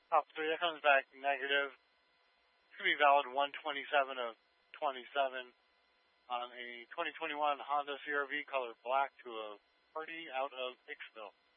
Top 3, that comes back negative. It's going to be valid 127 of 27 on a 2021 Honda CR-V color black to a party out of Hicksville.